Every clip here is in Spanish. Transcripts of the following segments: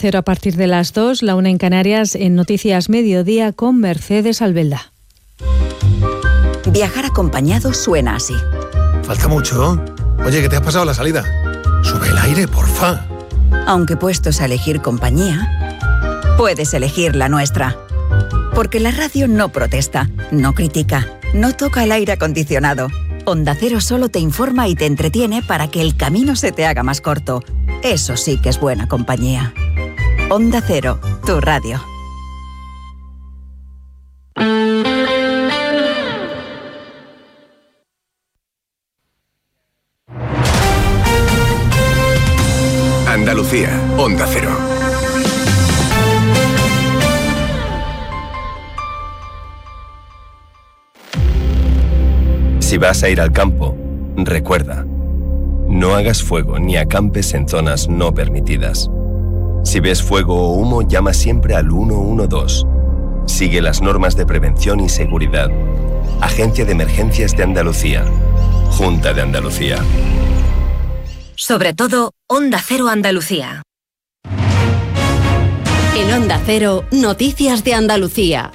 Cero a partir de las 2, la 1 en Canarias, en Noticias Mediodía con Mercedes Albelda. Viajar acompañado suena así. Falta mucho. Oye, ¿qué te has pasado la salida? Sube el aire, porfa. Aunque puestos a elegir compañía, puedes elegir la nuestra. Porque la radio no protesta, no critica, no toca el aire acondicionado. Onda Cero solo te informa y te entretiene para que el camino se te haga más corto. Eso sí que es buena compañía. Onda Cero, tu radio. Andalucía, Onda Cero. Si vas a ir al campo, recuerda, no hagas fuego ni acampes en zonas no permitidas. Si ves fuego o humo, llama siempre al 112. Sigue las normas de prevención y seguridad. Agencia de Emergencias de Andalucía. Junta de Andalucía. Sobre todo, Onda Cero Andalucía. En Onda Cero, Noticias de Andalucía.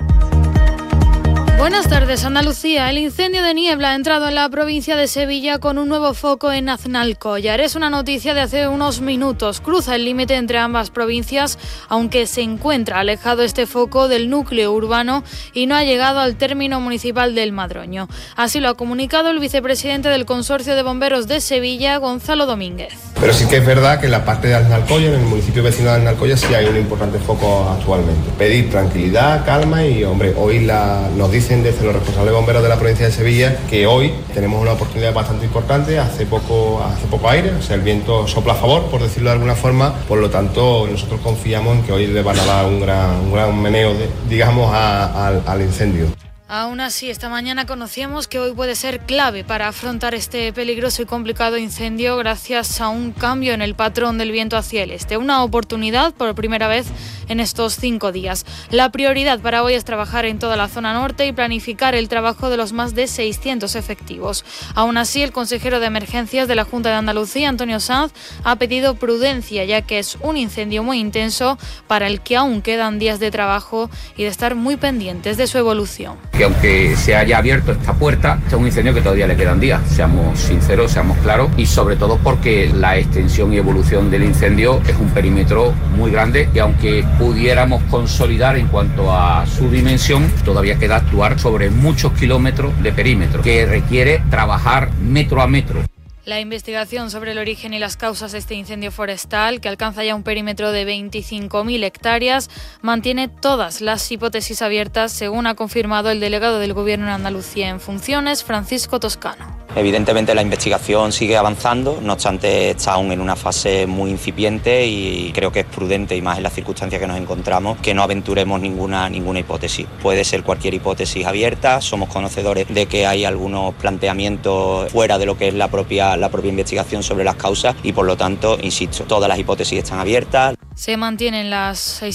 Buenas tardes, Andalucía. El incendio de niebla ha entrado en la provincia de Sevilla con un nuevo foco en Aznalcóllar. Es una noticia de hace unos minutos. Cruza el límite entre ambas provincias, aunque se encuentra alejado este foco del núcleo urbano y no ha llegado al término municipal del Madroño. Así lo ha comunicado el vicepresidente del Consorcio de Bomberos de Sevilla, Gonzalo Domínguez. Pero sí que es verdad que en la parte de Aznalcóllar, en el municipio vecino de Aznalcóllar, sí hay un importante foco actualmente. Pedir tranquilidad, calma y, hombre, hoy nos dicen desde los responsables bomberos de la provincia de Sevilla que hoy tenemos una oportunidad bastante importante. Hace poco aire, o sea, el viento sopla a favor, por decirlo de alguna forma. Por lo tanto, nosotros confiamos en que hoy le van a dar un gran meneo, digamos, al incendio. Aún así, esta mañana conocíamos que hoy puede ser clave para afrontar este peligroso y complicado incendio gracias a un cambio en el patrón del viento hacia el este. Una oportunidad por primera vez en estos 5 días. La prioridad para hoy es trabajar en toda la zona norte y planificar el trabajo de los más de 600 efectivos. Aún así, el consejero de Emergencias de la Junta de Andalucía, Antonio Sanz, ha pedido prudencia, ya que es un incendio muy intenso para el que aún quedan días de trabajo y de estar muy pendientes de su evolución. Que aunque se haya abierto esta puerta, es un incendio que todavía le quedan días, seamos sinceros, seamos claros, y sobre todo porque la extensión y evolución del incendio es un perímetro muy grande y aunque pudiéramos consolidar en cuanto a su dimensión, todavía queda actuar sobre muchos kilómetros de perímetro, que requiere trabajar metro a metro. La investigación sobre el origen y las causas de este incendio forestal, que alcanza ya un perímetro de 25.000 hectáreas, mantiene todas las hipótesis abiertas, según ha confirmado el delegado del Gobierno en Andalucía en funciones, Francisco Toscano. Evidentemente la investigación sigue avanzando, no obstante está aún en una fase muy incipiente y creo que es prudente, y más en las circunstancias que nos encontramos, que no aventuremos ninguna hipótesis. Puede ser cualquier hipótesis abierta, somos conocedores de que hay algunos planteamientos fuera de lo que es la propia investigación sobre las causas y por lo tanto, insisto, todas las hipótesis están abiertas. Se mantienen las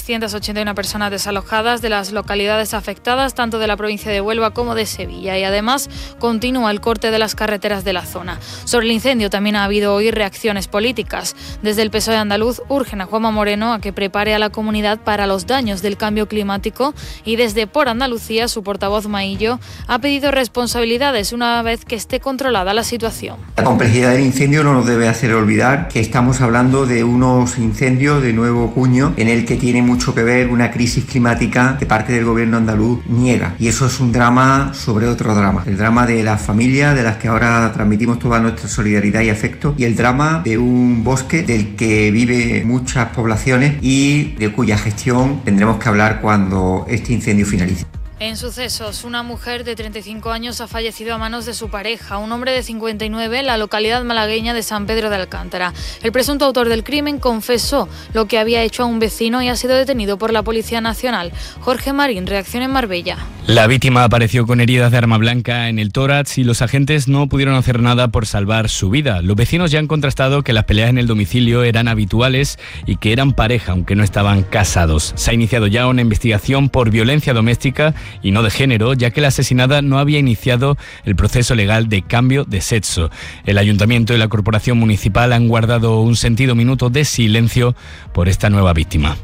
681 personas desalojadas de las localidades afectadas, tanto de la provincia de Huelva como de Sevilla, y además continúa el corte de las carreteras de la zona. Sobre el incendio también ha habido hoy reacciones políticas. Desde el PSOE andaluz urgen a Juanma Moreno a que prepare a la comunidad para los daños del cambio climático, y desde Por Andalucía su portavoz Maillo ha pedido responsabilidades una vez que esté controlada la situación. La complejidad del incendio no nos debe hacer olvidar que estamos hablando de unos incendios de nuevo cuño en el que tiene mucho que ver una crisis climática que parte del gobierno andaluz niega, y eso es un drama sobre otro drama, el drama de las familias de las que ahora transmitimos toda nuestra solidaridad y afecto, y el drama de un bosque del que viven muchas poblaciones y de cuya gestión tendremos que hablar cuando este incendio finalice. En sucesos, una mujer de 35 años ha fallecido a manos de su pareja, un hombre de 59, en la localidad malagueña de San Pedro de Alcántara. El presunto autor del crimen confesó lo que había hecho a un vecino y ha sido detenido por la Policía Nacional. Jorge Marín, reacción en Marbella. La víctima apareció con heridas de arma blanca en el tórax y los agentes no pudieron hacer nada por salvar su vida. Los vecinos ya han contrastado que las peleas en el domicilio eran habituales y que eran pareja, aunque no estaban casados. Se ha iniciado ya una investigación por violencia doméstica y no de género, ya que la asesinada no había iniciado el proceso legal de cambio de sexo. El Ayuntamiento y la Corporación Municipal han guardado un sentido minuto de silencio por esta nueva víctima.